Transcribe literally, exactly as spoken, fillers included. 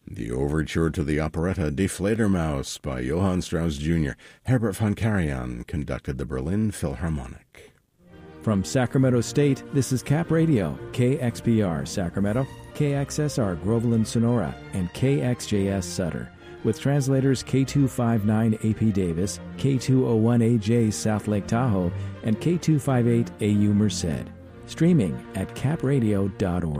The overture to the operetta Die Fledermaus by Johann Strauss Junior Herbert von Karajan conducted the Berlin Philharmonic. From Sacramento State, this is Cap Radio, K X P R Sacramento, K X S R Groveland Sonora, and K X J S Sutter, with translators K two fifty-nine A P Davis, K two oh one A J South Lake Tahoe, and K two fifty-eight A U Merced. Streaming at cap radio dot org.